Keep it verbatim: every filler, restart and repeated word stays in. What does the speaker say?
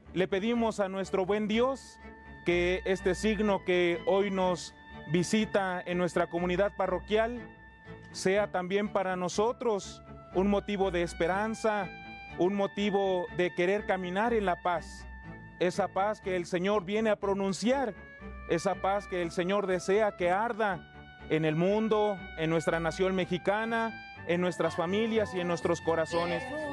le pedimos a nuestro buen Dios que este signo que hoy nos visita en nuestra comunidad parroquial sea también para nosotros un motivo de esperanza, un motivo de querer caminar en la paz, esa paz que el Señor viene a pronunciar, esa paz que el Señor desea que arda en el mundo, en nuestra nación mexicana, en nuestras familias y en nuestros corazones.